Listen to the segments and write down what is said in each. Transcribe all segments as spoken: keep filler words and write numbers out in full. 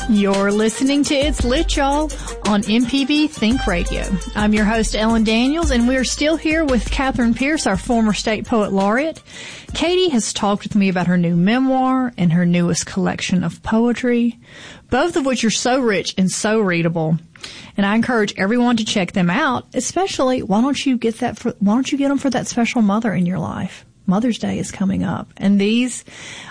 You're listening to It's Lit, y'all, on M P B Think Radio. I'm your host, Ellen Daniels, and we're still here with Catherine Pierce, our former state poet laureate. Katie has talked with me about her new memoir and her newest collection of poetry, both of which are so rich and so readable. And I encourage everyone to check them out, especially why don't you get that for, why don't you get them for that special mother in your life? Mother's Day is coming up, and these,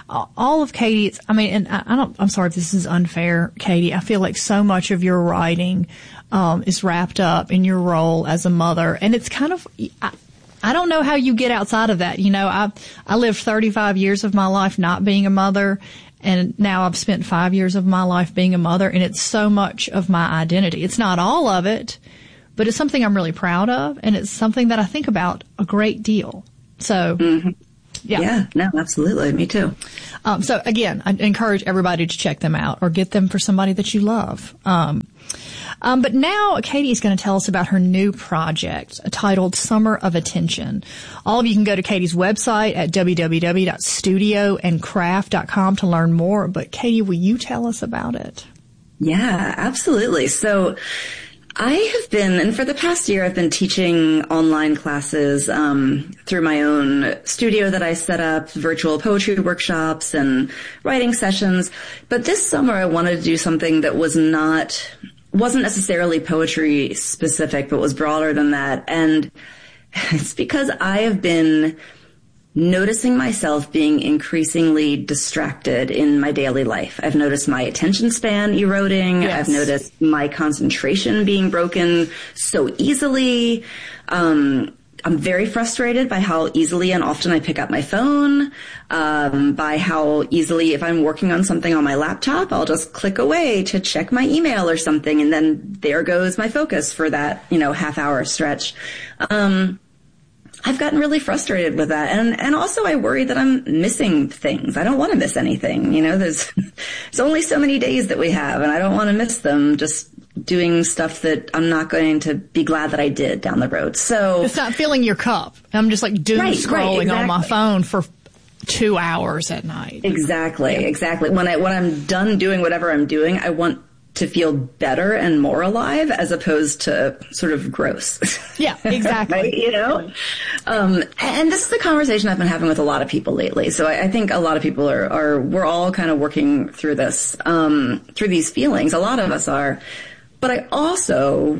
all of Katie's, I mean, and I, I don't, I'm sorry if this is unfair, Katie. I feel like so much of your writing, um, is wrapped up in your role as a mother, and it's kind of, I, I don't know how you get outside of that. You know, I, I lived thirty-five years of my life not being a mother, and now I've spent five years of my life being a mother, and it's so much of my identity. It's not all of it, but it's something I'm really proud of, and it's something that I think about a great deal. So, mm-hmm. yeah. Yeah, no, absolutely. Me too. Um, so again, I encourage everybody to check them out or get them for somebody that you love. Um, um, but now Katie is going to tell us about her new project titled Summer of Attention. All of you can go to Katie's website at w w w dot studio and craft dot com to learn more. But Katie, will you tell us about it? Yeah, absolutely. So, I have been, and for the past year, I've been teaching online classes um, through my own studio that I set up, virtual poetry workshops and writing sessions. But this summer, I wanted to do something that was not, wasn't necessarily poetry specific, but was broader than that. And it's because I have been noticing myself being increasingly distracted in my daily life. I've noticed my attention span eroding. Yes. I've noticed my concentration being broken so easily. Um, I'm very frustrated by how easily and often I pick up my phone, um, by how easily, if I'm working on something on my laptop, I'll just click away to check my email or something, and then there goes my focus for that, you know, half hour stretch. Um, I've gotten really frustrated with that. And, and also I worry that I'm missing things. I don't want to miss anything. You know, there's, there's only so many days that we have, and I don't want to miss them just doing stuff that I'm not going to be glad that I did down the road. So it's not filling your cup. I'm just like doom right, scrolling right, exactly. on my phone for two hours at night. Exactly. Yeah. Exactly. When I, when I'm done doing whatever I'm doing, I want to feel better and more alive as opposed to sort of gross. Yeah, exactly. Right? You know? Um, and this is a conversation I've been having with a lot of people lately. So I, I think a lot of people are, are, we're all kind of working through this, um, through these feelings. A lot of us are. But I also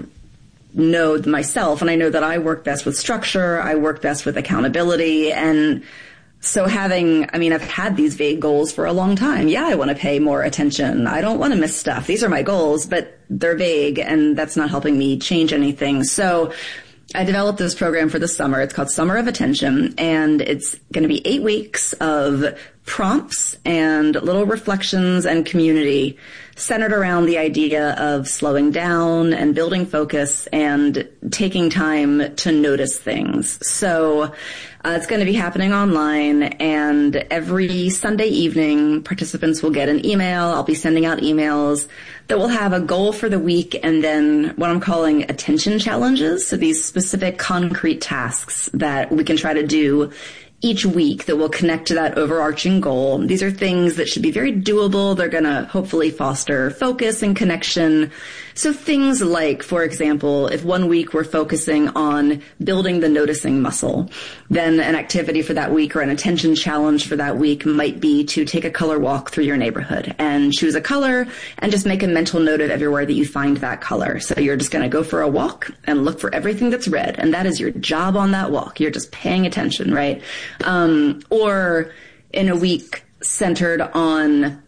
know myself, and I know that I work best with structure. I work best with accountability. And so having, I mean, I've had these vague goals for a long time. Yeah, I want to pay more attention. I don't want to miss stuff. These are my goals, but they're vague, and that's not helping me change anything. So I developed this program for the summer. It's called Summer of Attention, and it's going to be eight weeks of prompts and little reflections and community centered around the idea of slowing down and building focus and taking time to notice things. So uh, it's going to be happening online, and every Sunday evening, participants will get an email. I'll be sending out emails that will have a goal for the week and then what I'm calling attention challenges. So these specific concrete tasks that we can try to do each week that will connect to that overarching goal. These are things that should be very doable. They're going to hopefully foster focus and connection. So things like, for example, if one week we're focusing on building the noticing muscle, then an activity for that week or an attention challenge for that week might be to take a color walk through your neighborhood and choose a color and just make a mental note of everywhere that you find that color. So you're just going to go for a walk and look for everything that's red. And that is your job on that walk. You're just paying attention, right? Um, or in a week centered on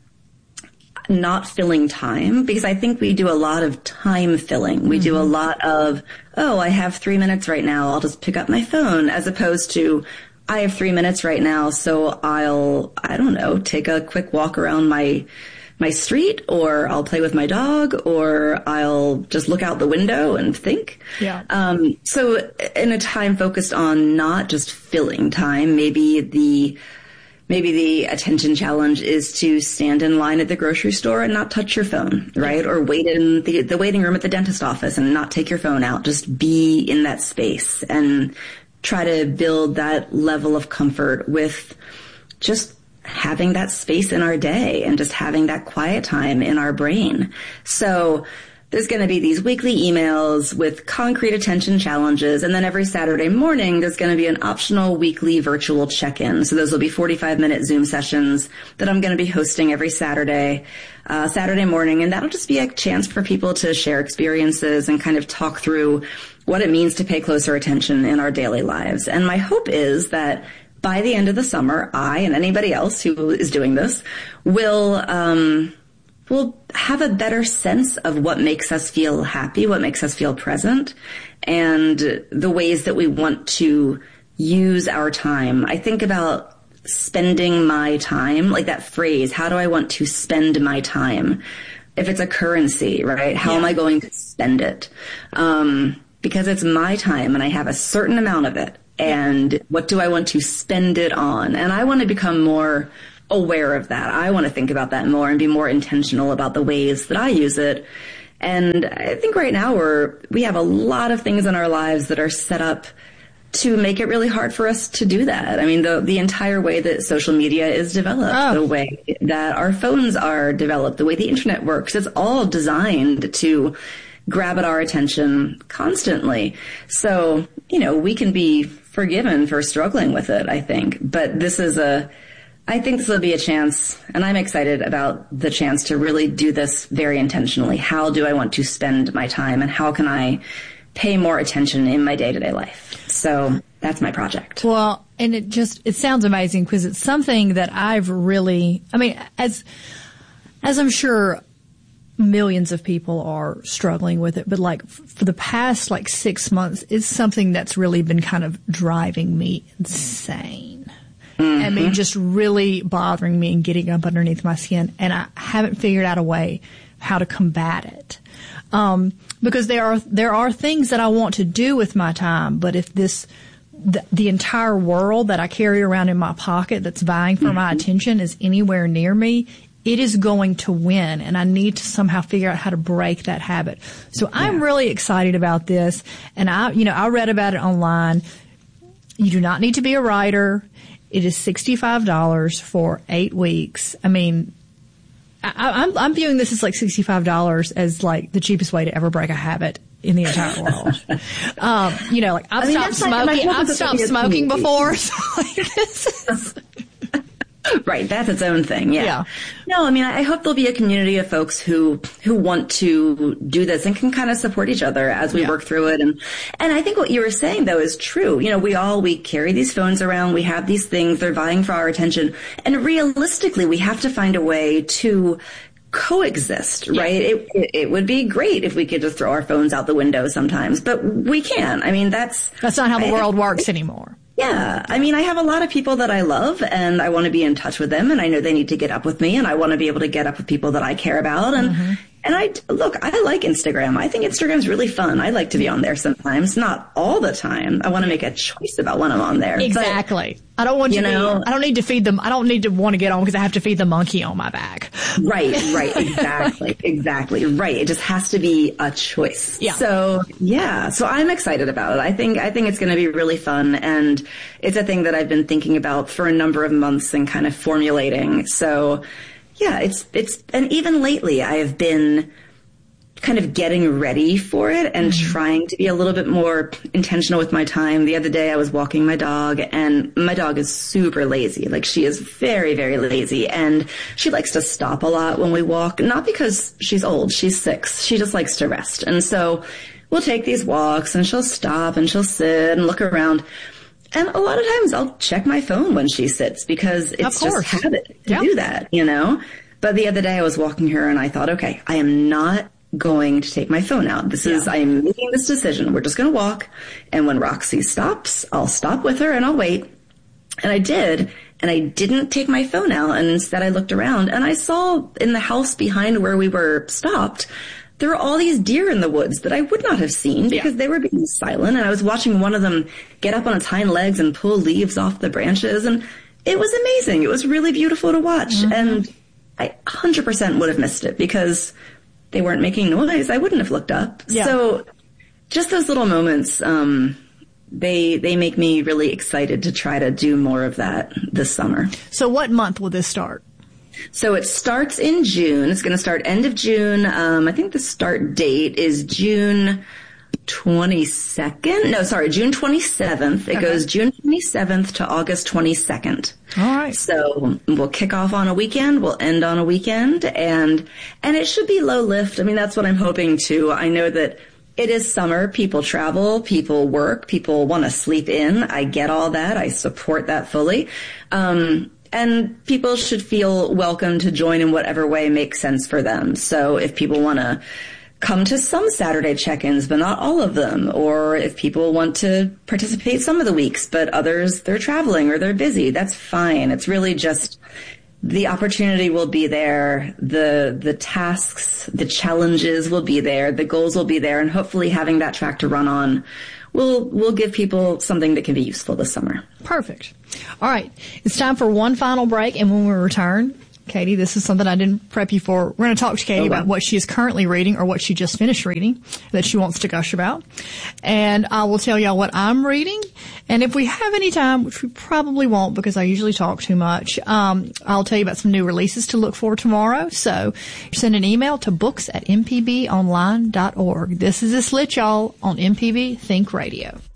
not filling time, because I think we do a lot of time filling. We mm-hmm. do a lot of, oh, I have three minutes right now. I'll just pick up my phone, as opposed to, I have three minutes right now. So I'll, I don't know, take a quick walk around my, my street, or I'll play with my dog, or I'll just look out the window and think. Yeah. Um, so in a time focused on not just filling time, maybe the, Maybe the attention challenge is to stand in line at the grocery store and not touch your phone, right? Or wait in the, the waiting room at the dentist office and not take your phone out. Just be in that space and try to build that level of comfort with just having that space in our day and just having that quiet time in our brain. So there's going to be these weekly emails with concrete attention challenges. And then every Saturday morning, there's going to be an optional weekly virtual check-in. So those will be forty-five minute Zoom sessions that I'm going to be hosting every Saturday, uh, Saturday morning. And that'll just be a chance for people to share experiences and kind of talk through what it means to pay closer attention in our daily lives. And my hope is that by the end of the summer, I and anybody else who is doing this will, um, will have a better sense of what makes us feel happy, what makes us feel present, and the ways that we want to use our time. I think about spending my time, like that phrase, how do I want to spend my time? If it's a currency, right? How yeah. am I going to spend it? Um, because it's my time and I have a certain amount of it. And what do I want to spend it on? And I want to become more aware of that. I want to think about that more and be more intentional about the ways that I use it. And I think right now we're, we have a lot of things in our lives that are set up to make it really hard for us to do that. I mean, the, the entire way that social media is developed, oh. the way that our phones are developed, the way the internet works, it's all designed to grab at our attention constantly. So, you know, we can be forgiven for struggling with it, I think. But this is a, I think this will be a chance, and I'm excited about the chance to really do this very intentionally. How do I want to spend my time, and how can I pay more attention in my day-to-day life? So that's my project. Well, and it just, it sounds amazing because it's something that I've really, I mean, as, as I'm sure millions of people are struggling with it, but like for the past like six months, it's something that's really been kind of driving me insane. Mm-hmm. I mean, just really bothering me and getting up underneath my skin. And I haven't figured out a way how to combat it. Um, because there are, there are things that I want to do with my time, but if this, the, the entire world that I carry around in my pocket that's vying for mm-hmm. my attention is anywhere near me, it is going to win, and I need to somehow figure out how to break that habit. So yeah. I'm really excited about this, and I, you know, I read about it online. You do not need to be a writer. It is sixty-five dollars for eight weeks. I mean, I, I'm, I'm viewing this as like sixty-five dollars as like the cheapest way to ever break a habit in the entire world. um, you know, like I've I mean, stopped smoking. Like, I've stopped smoking before. So like, this is right. That's its own thing. Yeah. yeah. No, I mean, I hope there'll be a community of folks who, who want to do this and can kind of support each other as we yeah. work through it. And, and I think what you were saying though is true. You know, we all, we carry these phones around. We have these things. They're vying for our attention. And realistically, we have to find a way to coexist, yeah. right? It, it, it would be great if we could just throw our phones out the window sometimes, but we can't. I mean, that's, that's not how the I, world works anymore. Yeah. I mean, I have a lot of people that I love and I want to be in touch with them and I know they need to get up with me and I want to be able to get up with people that I care about. And, mm-hmm. and I, look, I like Instagram. I think Instagram's really fun. I like to be on there sometimes, not all the time. I want to make a choice about when I'm on there. Exactly. But, I don't want you to know, be, I don't need to feed them. I don't need to want to get on because I have to feed the monkey on my back. Right, right. Exactly. exactly. Right. It just has to be a choice. Yeah. So yeah. So I'm excited about it. I think, I think it's going to be really fun. And it's a thing that I've been thinking about for a number of months and kind of formulating. So yeah, it's, it's, and even lately I have been kind of getting ready for it and mm-hmm. trying to be a little bit more intentional with my time. The other day I was walking my dog and my dog is super lazy. Like she is very, very lazy and she likes to stop a lot when we walk, not because she's old, she's six. She just likes to rest. And so we'll take these walks and she'll stop and she'll sit and look around. And a lot of times I'll check my phone when she sits because it's just habit to yep. do that, you know? But the other day I was walking her and I thought, okay, I am not going to take my phone out. This is, yeah. I'm making this decision. We're just going to walk. And when Roxy stops, I'll stop with her and I'll wait. And I did. And I didn't take my phone out. And instead I looked around and I saw in the house behind where we were stopped, there were all these deer in the woods that I would not have seen because yeah. they were being silent. And I was watching one of them get up on its hind legs and pull leaves off the branches. And it was amazing. It was really beautiful to watch. Mm-hmm. And I one hundred percent would have missed it because they weren't making noise. I wouldn't have looked up. Yeah. So just those little moments, um, they they make me really excited to try to do more of that this summer. So what month will this start? So it starts in June. It's going to start end of June. Um, I think the start date is June twenty-second. No, sorry, June twenty-seventh. It okay. goes June twenty-seventh to August twenty-second. All right. So we'll kick off on a weekend. We'll end on a weekend. And, and it should be low lift. I mean, that's what I'm hoping to. I know that it is summer. People travel, people work, people want to sleep in. I get all that. I support that fully. Um, and people should feel welcome to join in whatever way makes sense for them. So if people want to come to some Saturday check-ins, but not all of them, or if people want to participate some of the weeks, but others, they're traveling or they're busy, that's fine. It's really just the opportunity will be there, the the tasks, the challenges will be there, the goals will be there, and hopefully having that track to run on will will give people something that can be useful this summer. Perfect. All right. It's time for one final break, and when we return, Katie, this is something I didn't prep you for. We're going to talk to Katie oh, wow. about what she is currently reading or what she just finished reading that she wants to gush about. And I will tell y'all what I'm reading. And if we have any time, which we probably won't because I usually talk too much, um, I'll tell you about some new releases to look for tomorrow. So send an email to books at m p b online dot org. This is This Lit, y'all, on M P B Think Radio.